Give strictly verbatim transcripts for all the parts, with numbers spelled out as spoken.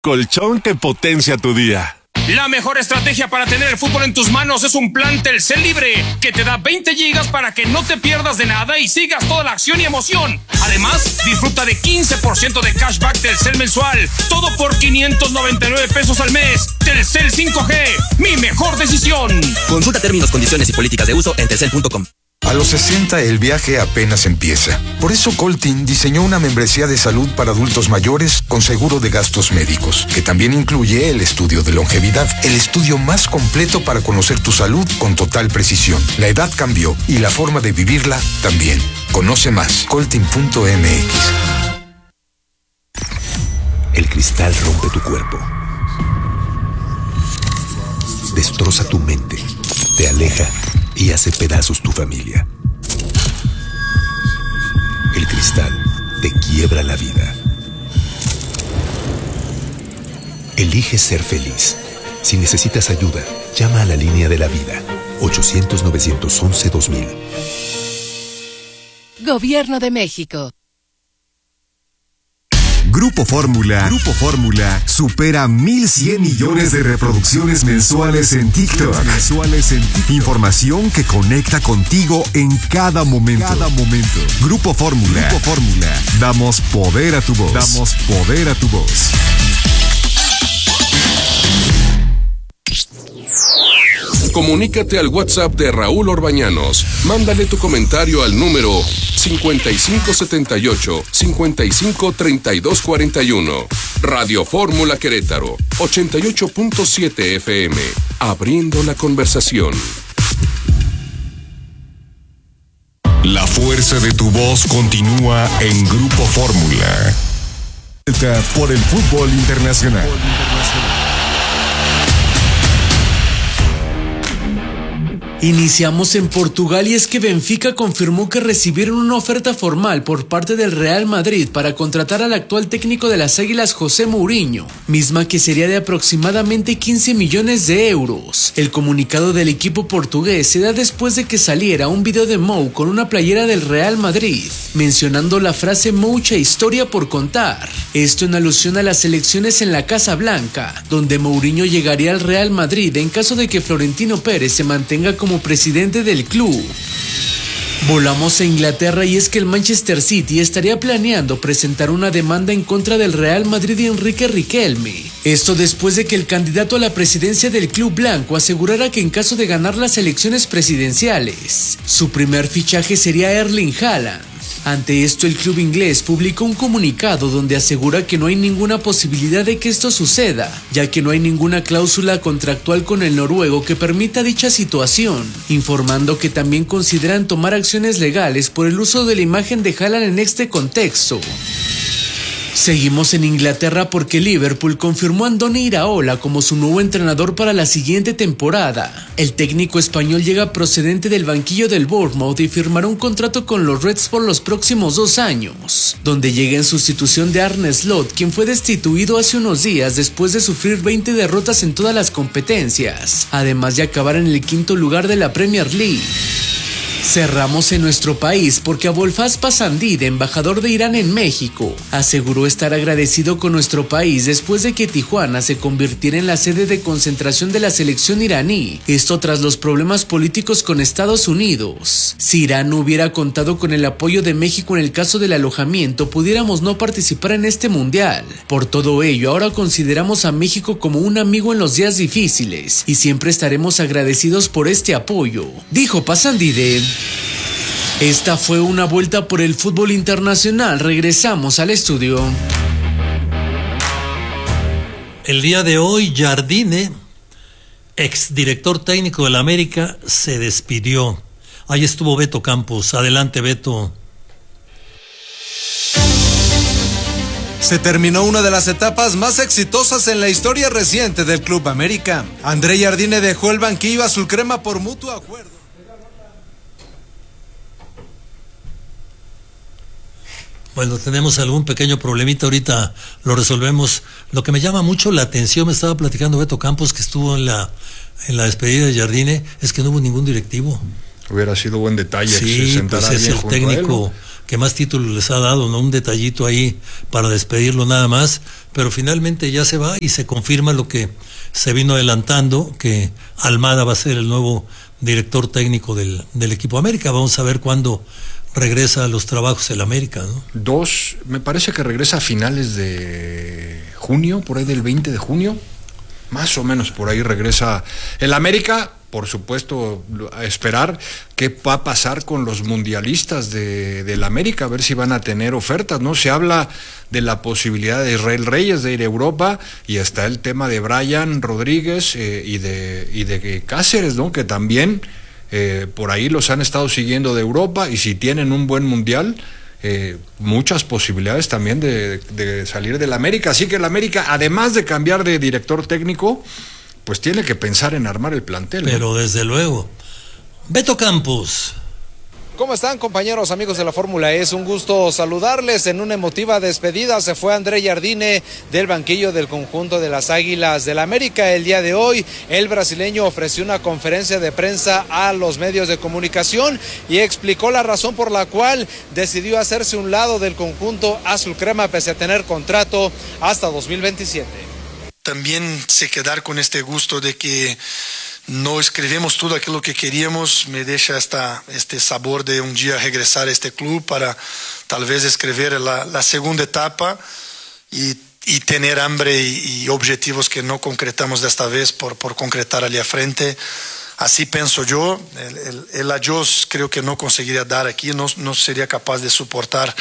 colchón que potencia tu día. La mejor estrategia para tener el fútbol en tus manos es un plan Telcel Libre, que te da veinte gigas para que no te pierdas de nada y sigas toda la acción y emoción. Además, disfruta de quince por ciento de cashback Telcel mensual, todo por quinientos noventa y nueve pesos al mes. Telcel cinco G, mi mejor decisión. Consulta términos, condiciones y políticas de uso en telcel punto com. A los sesenta el viaje apenas empieza. Por eso Coltin diseñó una membresía de salud para adultos mayores con seguro de gastos médicos, que también incluye el estudio de longevidad, el estudio más completo para conocer tu salud con total precisión. La edad cambió y la forma de vivirla también. Conoce más, coltin punto m x. El cristal rompe tu cuerpo, destroza tu mente, te aleja y hace pedazos tu familia. El cristal te quiebra la vida. Elige ser feliz. Si necesitas ayuda, llama a la línea de la vida. ochocientos, novecientos once, dos mil. Gobierno de México. Grupo Fórmula, Grupo Fórmula supera mil cien millones de reproducciones mensuales en TikTok. Mensuales en TikTok. Información que conecta contigo en cada momento. Cada momento. Grupo Fórmula, Grupo Fórmula. Damos poder a tu voz. Damos poder a tu voz. Comunícate al WhatsApp de Raúl Orbañanos. Mándale tu comentario al número cincuenta y cinco setenta y ocho, cincuenta y cinco treinta y dos cuarenta y uno. Radio Fórmula Querétaro, ochenta y ocho punto siete F M. Abriendo la conversación. La fuerza de tu voz continúa en Grupo Fórmula. Por el fútbol internacional. Iniciamos en Portugal y es que Benfica confirmó que recibieron una oferta formal por parte del Real Madrid para contratar al actual técnico de las Águilas, José Mourinho, misma que sería de aproximadamente quince millones de euros. El comunicado del equipo portugués se da después de que saliera un video de Mou con una playera del Real Madrid, mencionando la frase "mucha historia por contar". Esto en alusión a las elecciones en la Casa Blanca, donde Mourinho llegaría al Real Madrid en caso de que Florentino Pérez se mantenga como como presidente del club. Volamos a Inglaterra y es que el Manchester City estaría planeando presentar una demanda en contra del Real Madrid y Enrique Riquelme. Esto después de que el candidato a la presidencia del club blanco asegurara que en caso de ganar las elecciones presidenciales, su primer fichaje sería Erling Haaland. Ante esto, el club inglés publicó un comunicado donde asegura que no hay ninguna posibilidad de que esto suceda, ya que no hay ninguna cláusula contractual con el noruego que permita dicha situación, informando que también consideran tomar acciones legales por el uso de la imagen de Haaland en este contexto. Seguimos en Inglaterra porque Liverpool confirmó a Andoni Iraola como su nuevo entrenador para la siguiente temporada. El técnico español llega procedente del banquillo del Bournemouth y firmará un contrato con los Reds por los próximos dos años, donde llega en sustitución de Arne Slot, quien fue destituido hace unos días después de sufrir veinte derrotas en todas las competencias, además de acabar en el quinto lugar de la Premier League. Cerramos en nuestro país porque Abolfaz Pasandide, embajador de Irán en México, aseguró estar agradecido con nuestro país después de que Tijuana se convirtiera en la sede de concentración de la selección iraní, esto tras los problemas políticos con Estados Unidos. Si Irán no hubiera contado con el apoyo de México en el caso del alojamiento, pudiéramos no participar en este mundial. Por todo ello, ahora consideramos a México como un amigo en los días difíciles y siempre estaremos agradecidos por este apoyo, dijo Pasandide. Esta fue una vuelta por el fútbol internacional. Regresamos al estudio. El día de hoy, Jardine, exdirector técnico del América, se despidió. Ahí estuvo Beto Campos. Adelante, Beto. Se terminó una de las etapas más exitosas en la historia reciente del Club América. André Jardine dejó el banquillo azul crema por mutuo acuerdo. Bueno, tenemos algún pequeño problemita, ahorita lo resolvemos. Lo que me llama mucho la atención, me estaba platicando Beto Campos, que estuvo en la en la despedida de Jardine, es que no hubo ningún directivo. Hubiera sido buen detalle. Sí, que se pues es el técnico que más títulos les ha dado, ¿no? Un detallito ahí para despedirlo nada más, pero finalmente ya se va y se confirma lo que se vino adelantando, que Almada va a ser el nuevo director técnico del, del equipo América. Vamos a ver cuándo regresa a los trabajos el América, ¿no? Dos, me parece que regresa a finales de junio, por ahí del veinte de junio, más o menos por ahí regresa el América. Por supuesto, a esperar qué va a pasar con los mundialistas de, del América, a ver si van a tener ofertas, ¿no? Se habla de la posibilidad de Israel Reyes de ir a Europa, y está el tema de Brian Rodríguez eh, y de y de Cáceres, ¿no? Que también eh, por ahí los han estado siguiendo de Europa, y si tienen un buen mundial, eh, muchas posibilidades también de, de salir del América. Así que el América, además de cambiar de director técnico, pues tiene que pensar en armar el plantel, ¿no? Pero desde luego. Beto Campos. ¿Cómo están, compañeros, amigos de la Fórmula E? Es un gusto saludarles. En una emotiva despedida se fue André Jardine del banquillo del conjunto de las Águilas del América. El día de hoy, el brasileño ofreció una conferencia de prensa a los medios de comunicación y explicó la razón por la cual decidió hacerse un lado del conjunto azul crema pese a tener contrato hasta dos mil veintisiete. También sé quedar con este gusto de que no escribimos todo aquello que queríamos, me deja esta, este sabor de un día regresar a este club para tal vez escribir la, la segunda etapa y, y tener hambre y, y objetivos que no concretamos de esta vez por, por concretar allí a frente. Así pienso yo. El, el, el adiós creo que no conseguiría dar aquí, no, no sería capaz de soportar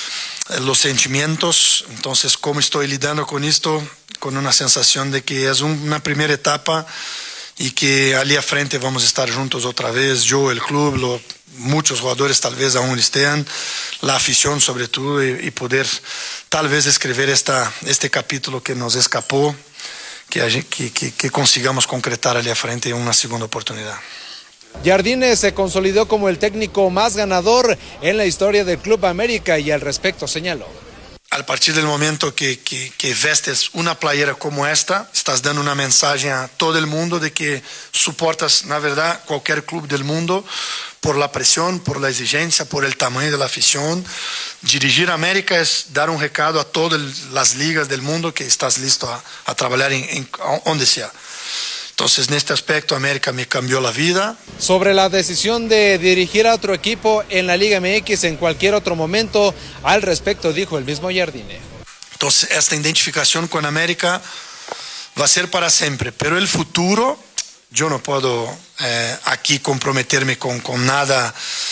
los sentimientos. Entonces, ¿cómo estoy lidiando con esto? Con una sensación de que es una primera etapa y que allí a frente vamos a estar juntos otra vez, yo, el club, lo, muchos jugadores tal vez aún estén, la afición sobre todo, y, y poder tal vez escribir esta, este capítulo que nos escapó, que, que, que, que consigamos concretar allí a frente una segunda oportunidad. Jardine se consolidó como el técnico más ganador en la historia del Club América y al respecto señaló: a partir del momento que, que, que vestes una playera como esta, estás dando una mensaje a todo el mundo de que soportas, na verdad, cualquier club del mundo por la presión, por la exigencia, por el tamaño de la afición. Dirigir América es dar un recado a todas las ligas del mundo que estás listo a, a trabajar en, en donde sea. Entonces, en este aspecto, América me cambió la vida. Sobre la decisión de dirigir a otro equipo en la Liga M X en cualquier otro momento, al respecto dijo el mismo Jardine. Entonces, esta identificación con América va a ser para siempre, pero el futuro, yo no puedo eh, aquí comprometerme con, con nada,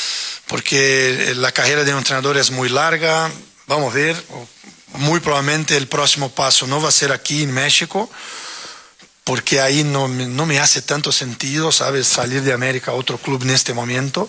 porque la carrera de un entrenador es muy larga. Vamos a ver, muy probablemente el próximo paso no va a ser aquí en México, porque ahí no, no me hace tanto sentido, ¿sabes?, salir de América a otro club en este momento.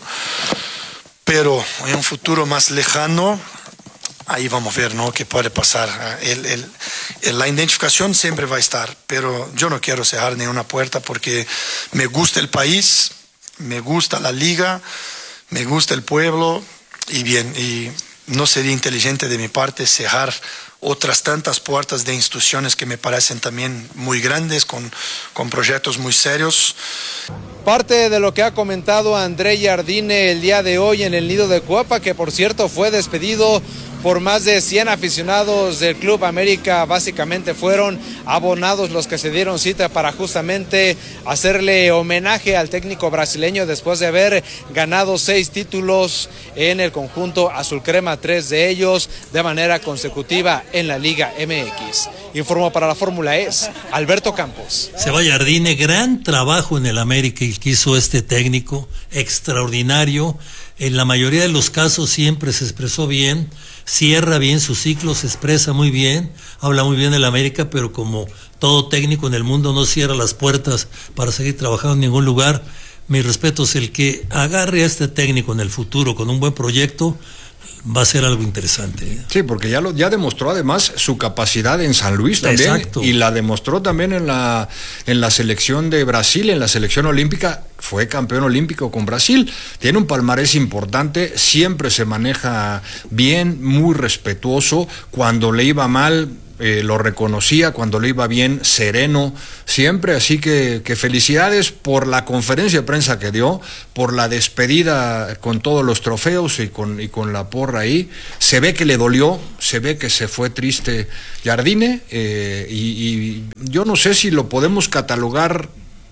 Pero en un futuro más lejano, ahí vamos a ver, ¿no?, qué puede pasar. El, el, el, la identificación siempre va a estar, pero yo no quiero cerrar ninguna puerta porque me gusta el país, me gusta la liga, me gusta el pueblo, y bien, y no sería inteligente de mi parte cerrar otras tantas puertas de instituciones que me parecen también muy grandes, con, con proyectos muy serios. Parte de lo que ha comentado André Jardine el día de hoy en el Nido de Cuapa, que por cierto fue despedido por más de cien aficionados del Club América. Básicamente fueron abonados los que se dieron cita para justamente hacerle homenaje al técnico brasileño después de haber ganado seis títulos en el conjunto azul crema, tres de ellos de manera consecutiva en la Liga M X. Informó para la Fórmula E Alberto Campos. Se va Jardine, gran trabajo en el América y que hizo este técnico, extraordinario. En la mayoría de los casos siempre se expresó bien, cierra bien su ciclo, se expresa muy bien, habla muy bien del América, pero como todo técnico en el mundo no cierra las puertas para seguir trabajando en ningún lugar. Mi respeto es el que agarre a este técnico en el futuro con un buen proyecto, va a ser algo interesante. Sí, porque ya lo ya demostró además su capacidad en San Luis también. Exacto. Y la demostró también en la en la selección de Brasil, en la selección olímpica, fue campeón olímpico con Brasil. Tiene un palmarés importante, siempre se maneja bien, muy respetuoso. Cuando le iba mal, eh, lo reconocía cuando le iba bien, sereno, siempre, así que, que felicidades por la conferencia de prensa que dio, por la despedida con todos los trofeos y con, y con la porra ahí. Se ve que le dolió, se ve que se fue triste Jardine, eh, y, y yo no sé si lo podemos catalogar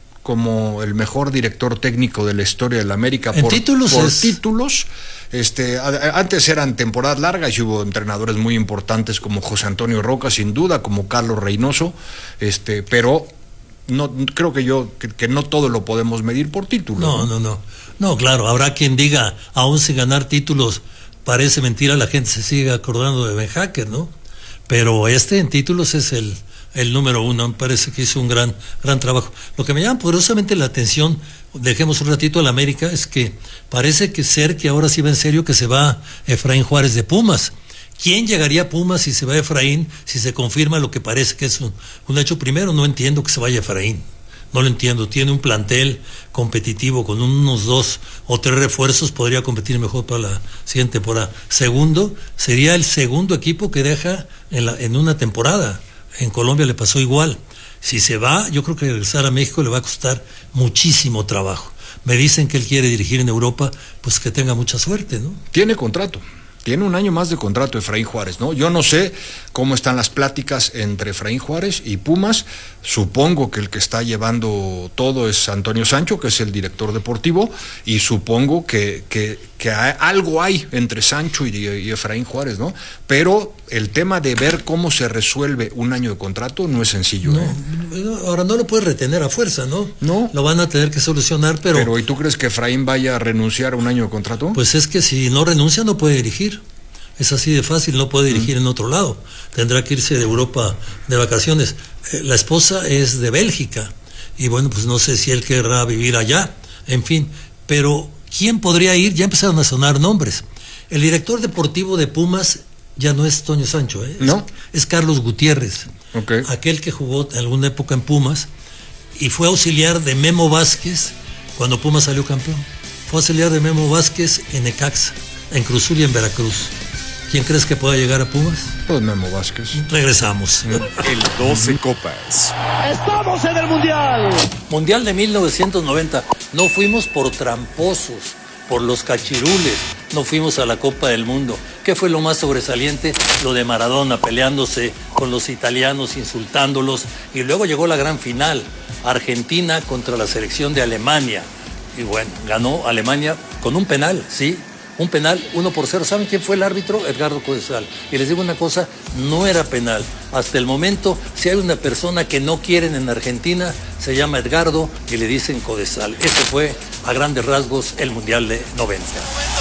como el mejor director técnico de la historia de la América en por títulos. Por es... títulos. Este, a, antes eran temporadas largas y hubo entrenadores muy importantes como José Antonio Roca, sin duda, como Carlos Reynoso, este, pero no creo que yo que, que no todo lo podemos medir por títulos. No, no, no, no, claro, habrá quien diga, aún sin ganar títulos, parece mentira, la gente se sigue acordando de Ben Hacker, ¿no? Pero este en títulos es el el número uno, me parece que hizo un gran, gran trabajo. Lo que me llama poderosamente la atención, dejemos un ratito a la América, es que parece que ser que ahora sí va en serio que se va Efraín Juárez de Pumas. ¿Quién llegaría a Pumas si se va Efraín, si se confirma lo que parece que es un, un hecho? Primero, no entiendo que se vaya Efraín, no lo entiendo. Tiene un plantel competitivo con unos dos o tres refuerzos, podría competir mejor para la siguiente temporada. Segundo, sería el segundo equipo que deja en, la, en una temporada. En Colombia le pasó igual. Si se va, yo creo que regresar a México le va a costar muchísimo trabajo. Me dicen que él quiere dirigir en Europa, pues que tenga mucha suerte, ¿no? Tiene contrato. Tiene un año más de contrato Efraín Juárez, ¿no? Yo no sé cómo están las pláticas entre Efraín Juárez y Pumas. Supongo que el que está llevando todo es Antonio Sancho, que es el director deportivo, y supongo que, que, que hay, algo hay entre Sancho y, y Efraín Juárez, ¿no? Pero el tema de ver cómo se resuelve un año de contrato no es sencillo, no, ¿eh? Ahora no lo puedes retener a fuerza, ¿no? No. Lo van a tener que solucionar, pero... Pero ¿y tú crees que Efraín vaya a renunciar a un año de contrato? Pues es que si no renuncia no puede dirigir. Es así de fácil, no puede dirigir mm. en otro lado. Tendrá que irse de Europa de vacaciones. Eh, la esposa es de Bélgica y bueno, pues no sé si él querrá vivir allá, en fin. Pero ¿quién podría ir? Ya empezaron a sonar nombres. El director deportivo de Pumas ya no es Toño Sancho, ¿eh? ¿No? Es, es Carlos Gutiérrez, okay. Aquel que jugó en alguna época en Pumas y fue auxiliar de Memo Vázquez cuando Pumas salió campeón. Fue auxiliar de Memo Vázquez en Necaxa, en Cruzul y en Veracruz. ¿Quién crees que pueda llegar a Pumas? Pues Memo Vázquez. Regresamos. El doce Copas. ¡Estamos en el Mundial! Mundial de mil novecientos noventa. No fuimos por tramposos, por los cachirules. No fuimos a la Copa del Mundo. ¿Qué fue lo más sobresaliente? Lo de Maradona peleándose con los italianos, insultándolos. Y luego llegó la gran final. Argentina contra la selección de Alemania. Y bueno, ganó Alemania con un penal, ¿sí? Un penal, uno por cero. ¿Saben quién fue el árbitro? Edgardo Codesal. Y les digo una cosa, no era penal. Hasta el momento, si hay una persona que no quieren en Argentina, se llama Edgardo y le dicen Codesal. Ese fue, a grandes rasgos, el Mundial de noventa.